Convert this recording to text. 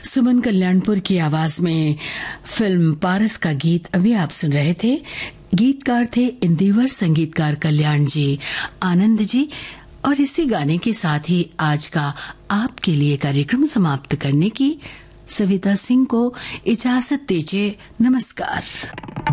सुमन कल्याणपुर की आवाज में फिल्म पारस का गीत अभी आप सुन रहे थे। गीतकार थे इंदिवर, संगीतकार कल्याण जी, आनंद जी। और इसी गाने के साथ ही आज का आपके लिए कार्यक्रम समाप्त करने की सविता सिंह को इजाजत दीजिए। नमस्कार।